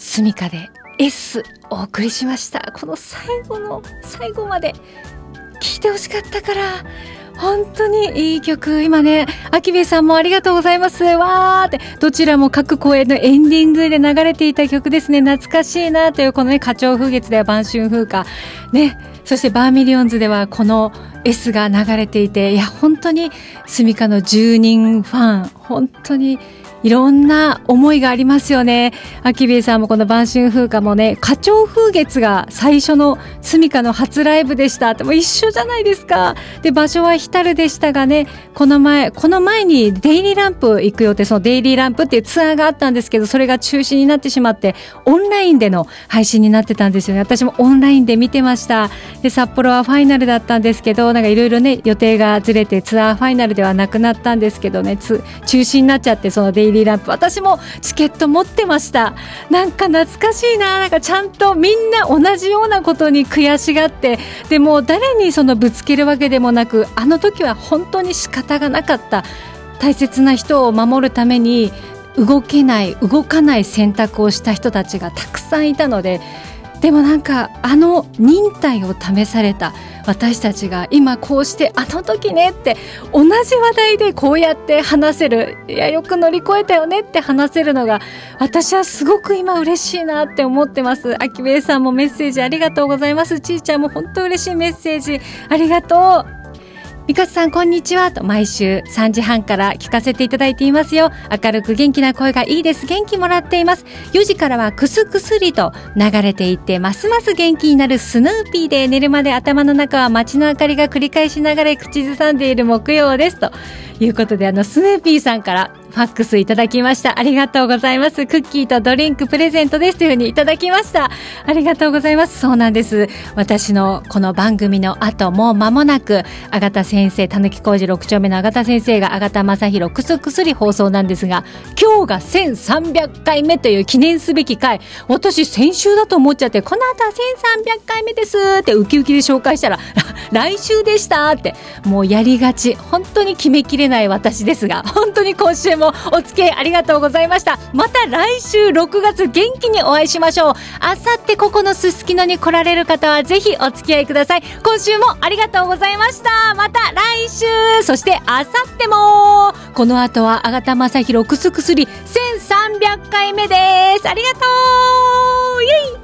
スミカで S お送りしました。この最後の最後まで聴いてほしかったから、本当にいい曲。今ね、アキベイさんもありがとうございます。わーって、どちらも各公演のエンディングで流れていた曲ですね。懐かしいなという、このね、花鳥風月では晩春風花。ね、そしてバーミリオンズではこの S が流れていて、いや、本当にスミカの10人ファン、本当にいろんな思いがありますよね。アキベイさんもこの晩春風花もね、花鳥風月が最初のスミカの初ライブでしたって、もう一緒じゃないですか。で、場所はヒタルでしたがね、この前にデイリーランプ行く予定、そのデイリーランプっていうツアーがあったんですけど、それが中止になってしまって、オンラインでの配信になってたんですよね。私もオンラインで見てました。で、札幌はファイナルだったんですけど、なんかいろいろね、予定がずれてツアーファイナルではなくなったんですけどね、中止になっちゃって、そのデイリーランプ、私もチケット持ってました。なんか懐かしいな。なんかちゃんとみんな同じようなことに悔しがって、でも誰にそのぶつけるわけでもなく、あの時は本当に仕方がなかった。大切な人を守るために動かない選択をした人たちがたくさんいたので、でもなんかあの忍耐を試された私たちが今こうして、あの時ねって同じ話題でこうやって話せる、いやよく乗り越えたよねって話せるのが、私はすごく今嬉しいなって思ってます。アキベイさんもメッセージありがとうございます。ちーちゃんも本当嬉しいメッセージありがとう。ミカさんこんにちはと、毎週3時半から聞かせていただいていますよ。明るく元気な声がいいです。元気もらっています。4時からはクスクスリと流れていって、ますます元気になるスヌーピーで、寝るまで頭の中は街の明かりが繰り返しながら口ずさんでいる木曜ですということで、スヌーピーさんからファックスいただきました。ありがとうございます。クッキーとドリンクプレゼントですというふうにいただきました。ありがとうございます。そうなんです。私のこの番組の後も間もなく、あがた先生、たぬき工事6丁目のあがた先生があがたまさひろくすくすり放送なんですが、今日が1300回目という記念すべき回。私先週だと思っちゃって、この後は1300回目ですってウキウキで紹介したら来週でしたって、もうやりがち、本当に決めきれない私ですが、本当に今週もお付き合いありがとうございました。また来週6月元気にお会いしましょう。あさってここのすすきのに来られる方はぜひお付き合いください。今週もありがとうございました。また来週、そしてあさっても、この後はあがたまさひろくすくすり1300回目です。ありがとう。イエイ。